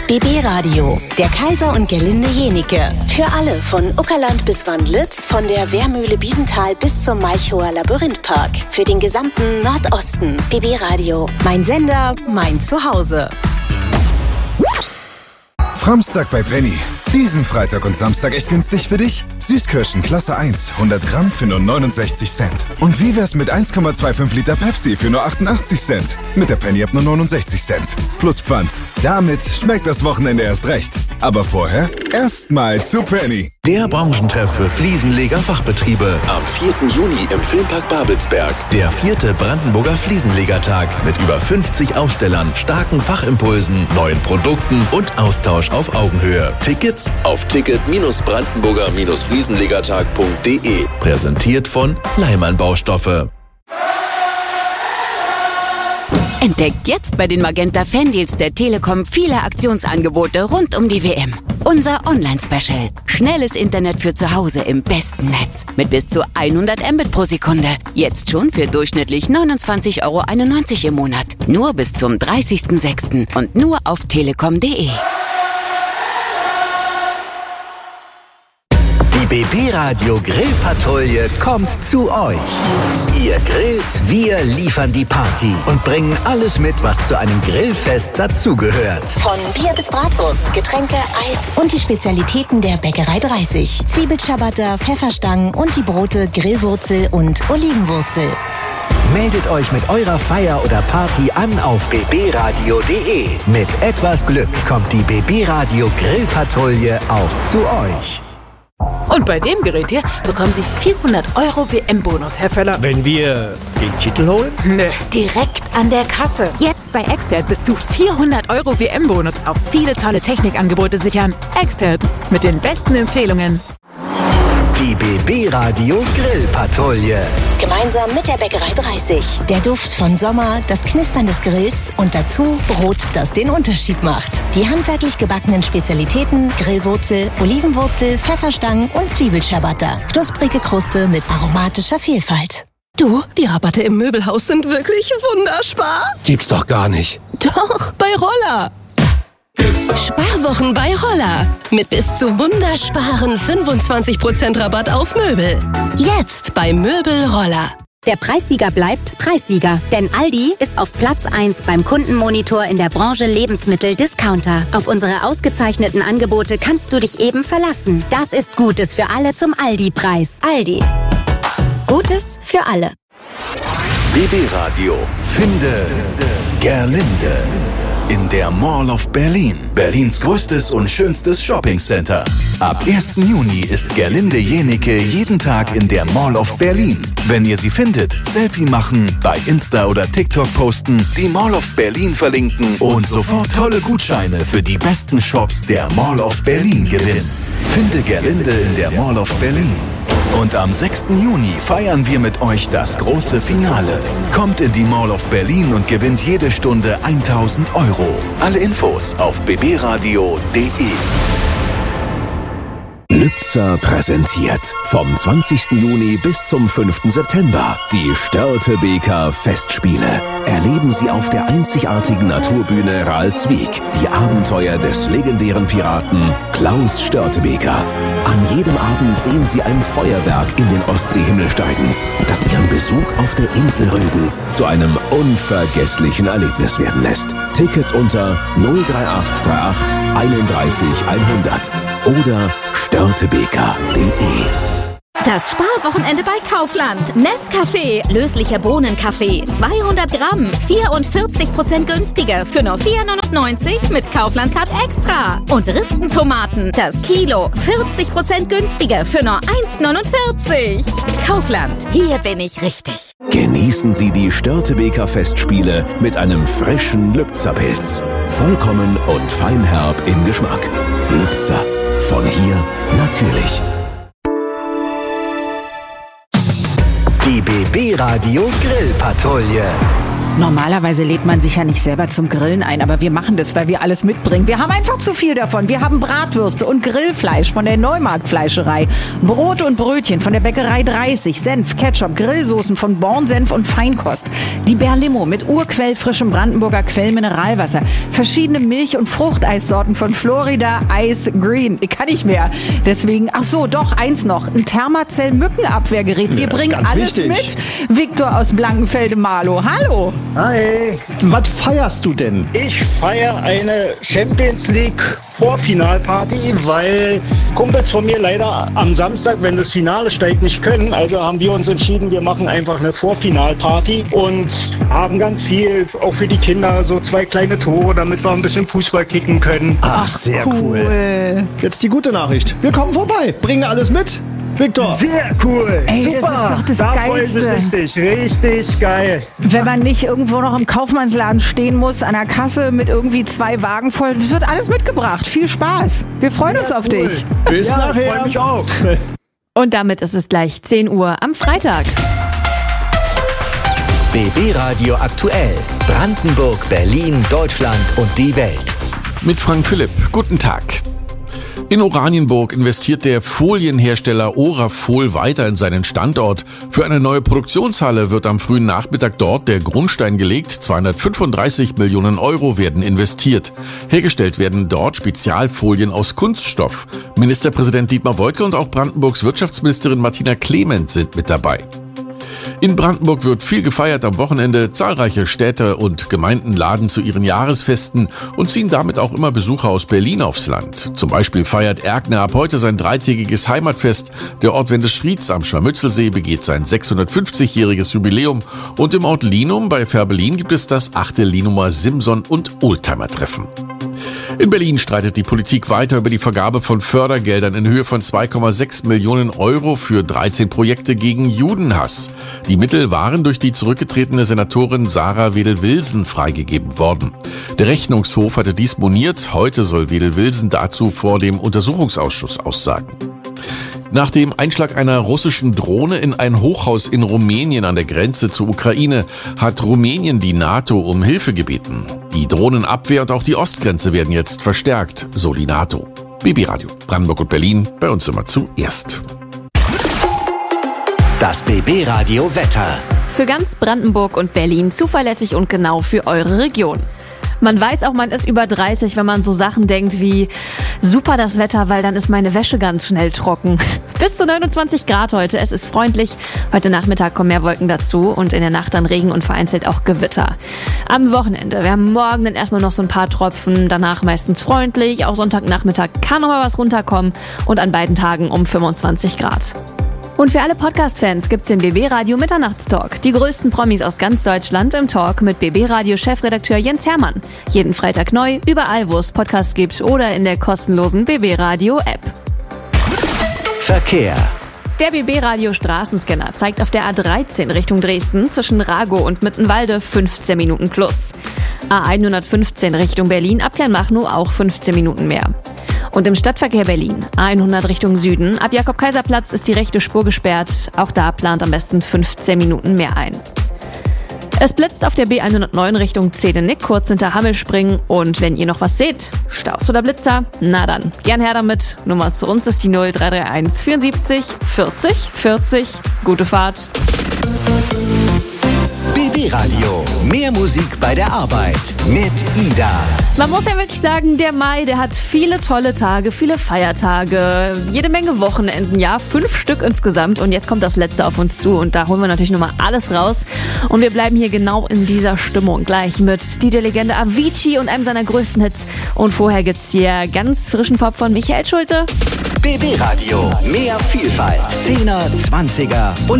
BB Radio, der Kaiser und Gerlinde Jenike. Für alle von Uckerland bis Wandlitz, von der Wehrmühle Biesenthal bis zum Malchower Labyrinthpark. Für den gesamten Nordosten. BB Radio, mein Sender, mein Zuhause. Framstag bei Penny. Diesen Freitag und Samstag echt günstig für dich? Süßkirschen Klasse 1, 100 Gramm für nur 69 Cent. Und wie wär's mit 1,25 Liter Pepsi für nur 88 Cent? Mit der Penny ab nur 69 Cent. Plus Pfand. Damit schmeckt das Wochenende erst recht. Aber vorher erstmal zu Penny. Der Branchentreff für Fliesenleger-Fachbetriebe. Am 4. Juni im Filmpark Babelsberg. Der 4. Brandenburger Fliesenlegertag mit über 50 Ausstellern, starken Fachimpulsen, neuen Produkten und Austausch auf Augenhöhe. Tickets auf ticket-brandenburger-fliesenlegertag.de. Präsentiert von Leimann Baustoffe. Entdeckt jetzt bei den Magenta Fandeals der Telekom viele Aktionsangebote rund um die WM. Unser Online-Special. Schnelles Internet für zu Hause im besten Netz. Mit bis zu 100 Mbit pro Sekunde. Jetzt schon für durchschnittlich 29,91 € im Monat. Nur bis zum 30.06. und nur auf telekom.de. Die BB Radio Grillpatrouille kommt zu euch. Ihr grillt, wir liefern die Party und bringen alles mit, was zu einem Grillfest dazugehört. Von Bier bis Bratwurst, Getränke, Eis und die Spezialitäten der Bäckerei 30. Zwiebelciabatta, Pfefferstangen und die Brote Grillwurzel und Olivenwurzel. Meldet euch mit eurer Feier oder Party an auf bbradio.de. Mit etwas Glück kommt die BB Radio Grillpatrouille auch zu euch. Und bei dem Gerät hier bekommen Sie 400 € WM-Bonus, Herr Völler. Wenn wir den Titel holen? Nö, direkt an der Kasse. Jetzt bei Expert bis zu 400 € WM-Bonus auf viele tolle Technikangebote sichern. Expert mit den besten Empfehlungen. Die BB Radio Grillpatrouille. Gemeinsam mit der Bäckerei 30. Der Duft von Sommer, das Knistern des Grills und dazu Brot, das den Unterschied macht. Die handwerklich gebackenen Spezialitäten Grillwurzel, Olivenwurzel, Pfefferstangen und Zwiebelciabatta. Knusprige Kruste mit aromatischer Vielfalt. Du, die Rabatte im Möbelhaus sind wirklich wunderbar. Gibt's doch gar nicht. Doch, bei Roller. Sparwochen bei Roller. Mit bis zu wundersparen 25% Rabatt auf Möbel. Jetzt bei Möbel Roller. Der Preissieger bleibt Preissieger, denn Aldi ist auf Platz 1 beim Kundenmonitor in der Branche Lebensmittel-Discounter. Auf unsere ausgezeichneten Angebote kannst du dich eben verlassen. Das ist Gutes für alle zum Aldi-Preis. Aldi. Gutes für alle. BB Radio. Finde Gerlinde. In der Mall of Berlin. Berlins größtes und schönstes Shoppingcenter. Ab 1. Juni ist Gerlinde Jenike jeden Tag in der Mall of Berlin. Wenn ihr sie findet, Selfie machen, bei Insta oder TikTok posten, die Mall of Berlin verlinken und sofort tolle Gutscheine für die besten Shops der Mall of Berlin gewinnen. Finde Gerlinde in der Mall of Berlin. Und am 6. Juni feiern wir mit euch das große Finale. Kommt in die Mall of Berlin und gewinnt jede Stunde 1.000 €. Alle Infos auf bbradio.de. Lübzer präsentiert vom 20. Juni bis zum 5. September die Störtebeker Festspiele. Erleben Sie auf der einzigartigen Naturbühne Ralswiek die Abenteuer des legendären Piraten Klaus Störtebeker. An jedem Abend sehen Sie ein Feuerwerk in den Ostseehimmel steigen, das Ihren Besuch auf der Insel Rügen zu einem unvergesslichen Erlebnis werden lässt. Tickets unter 03838 31 100 oder störtebeker.de. Das Sparwochenende bei Kaufland. Nescafé, löslicher Bohnenkaffee, 200 Gramm, 44% günstiger für nur 4,99 mit Kaufland Card Extra. Und Ristentomaten, das Kilo, 40% günstiger für nur 1,49. Kaufland, hier bin ich richtig. Genießen Sie die Störtebeker Festspiele mit einem frischen Lübzer Pilz. Vollkommen und feinherb im Geschmack. Lübzer, von hier natürlich. Die BB Radio Grillpatrouille. Normalerweise lädt man sich ja nicht selber zum Grillen ein, aber wir machen das, weil wir alles mitbringen. Wir haben einfach zu viel davon. Wir haben Bratwürste und Grillfleisch von der Neumarkt-Fleischerei, Brot und Brötchen von der Bäckerei 30, Senf, Ketchup, Grillsoßen von Born-Senf und Feinkost, die Berlimo mit urquellfrischem Brandenburger Quellmineralwasser, verschiedene Milch- und Fruchteissorten von Florida Ice Green. Ich kann nicht mehr. Deswegen, ach so, doch, eins noch, ein Thermacell-Mückenabwehrgerät. Wir bringen alles wichtig mit. Viktor aus Blankenfelde-Marlow. Hallo. Hi. Was feierst du denn? Ich feiere eine Champions League Vorfinalparty, weil Kumpels von mir leider am Samstag, wenn das Finale steigt, nicht können. Also haben wir uns entschieden, wir machen einfach eine Vorfinalparty und haben ganz viel, auch für die Kinder, so 2 kleine Tore, damit wir ein bisschen Fußball kicken können. Ach, sehr cool. Jetzt die gute Nachricht. Wir kommen vorbei, bringen alles mit. Viktor. Sehr cool. Ey, super. Das ist doch das Geilste. Richtig geil. Wenn man nicht irgendwo noch im Kaufmannsladen stehen muss, an der Kasse mit irgendwie 2 Wagen voll. Das wird alles mitgebracht. Viel Spaß. Wir freuen uns auf dich. Bis nachher. Ich freue mich auch. Und damit ist es gleich 10 Uhr am Freitag. BB Radio aktuell. Brandenburg, Berlin, Deutschland und die Welt. Mit Frank Philipp. Guten Tag. In Oranienburg investiert der Folienhersteller Orafol weiter in seinen Standort. Für eine neue Produktionshalle wird am frühen Nachmittag dort der Grundstein gelegt. 235 Millionen Euro werden investiert. Hergestellt werden dort Spezialfolien aus Kunststoff. Ministerpräsident Dietmar Woidke und auch Brandenburgs Wirtschaftsministerin Martina Clement sind mit dabei. In Brandenburg wird viel gefeiert am Wochenende. Zahlreiche Städte und Gemeinden laden zu ihren Jahresfesten und ziehen damit auch immer Besucher aus Berlin aufs Land. Zum Beispiel feiert Erkner ab heute sein 3-tägiges Heimatfest. Der Ort Wendeschrieds am Scharmützelsee begeht sein 650-jähriges Jubiläum. Und im Ort Linum bei Fährberlin gibt es das 8. Linumer Simson- und Oldtimer-Treffen. In Berlin streitet die Politik weiter über die Vergabe von Fördergeldern in Höhe von 2,6 Millionen Euro für 13 Projekte gegen Judenhass. Die Mittel waren durch die zurückgetretene Senatorin Sarah Wedel-Wilson freigegeben worden. Der Rechnungshof hatte dies moniert. Heute soll Wedel-Wilson dazu vor dem Untersuchungsausschuss aussagen. Nach dem Einschlag einer russischen Drohne in ein Hochhaus in Rumänien an der Grenze zur Ukraine hat Rumänien die NATO um Hilfe gebeten. Die Drohnenabwehr und auch die Ostgrenze werden jetzt verstärkt, so die NATO. BB Radio, Brandenburg und Berlin, bei uns immer zuerst. Das BB Radio Wetter. Für ganz Brandenburg und Berlin zuverlässig und genau für eure Region. Man weiß auch, man ist über 30, wenn man so Sachen denkt wie super das Wetter, weil dann ist meine Wäsche ganz schnell trocken. Bis zu 29 Grad heute, es ist freundlich. Heute Nachmittag kommen mehr Wolken dazu und in der Nacht dann Regen und vereinzelt auch Gewitter. Am Wochenende, wir haben morgen dann erstmal noch so ein paar Tropfen, danach meistens freundlich. Auch Sonntagnachmittag kann noch mal was runterkommen und an beiden Tagen um 25 Grad. Und für alle Podcast-Fans gibt's den BB Radio Mitternachtstalk. Die größten Promis aus ganz Deutschland im Talk mit BB Radio Chefredakteur Jens Hermann. Jeden Freitag neu, überall wo es Podcasts gibt oder in der kostenlosen BB Radio App. Verkehr. Der BB Radio Straßenscanner zeigt auf der A13 Richtung Dresden zwischen Ragow und Mittenwalde 15 Minuten plus. A115 Richtung Berlin ab Kleinmachnow auch 15 Minuten mehr. Und im Stadtverkehr Berlin, A100 Richtung Süden, ab Jakob-Kaiser-Platz ist die rechte Spur gesperrt. Auch da plant am besten 15 Minuten mehr ein. Es blitzt auf der B109 Richtung Zedenick, kurz hinter Hammelspringen. Und wenn ihr noch was seht, Staus oder Blitzer, na dann, gern her damit. Nummer zu uns ist die 0331 74 40 40. Gute Fahrt. BB Radio. Mehr Musik bei der Arbeit mit Ida. Man muss ja wirklich sagen, der Mai, der hat viele tolle Tage, viele Feiertage, jede Menge Wochenenden, ja, 5 Stück insgesamt. Und jetzt kommt das letzte auf uns zu und da holen wir natürlich nochmal alles raus. Und wir bleiben hier genau in dieser Stimmung gleich mit DJ-Legende Avicii und einem seiner größten Hits. Und vorher gibt's hier ganz frischen Pop von Michael Schulte. BB Radio. Mehr Vielfalt. 10er, 20er und